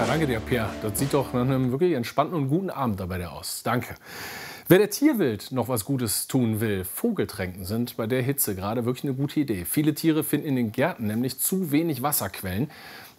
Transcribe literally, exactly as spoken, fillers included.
Ja, danke dir, Pierre. Das sieht doch nach einem wirklich entspannten und guten Abend dabei aus. Danke. Wer der Tierwelt noch was Gutes tun will, Vogeltränken sind bei der Hitze gerade wirklich eine gute Idee. Viele Tiere finden in den Gärten nämlich zu wenig Wasserquellen.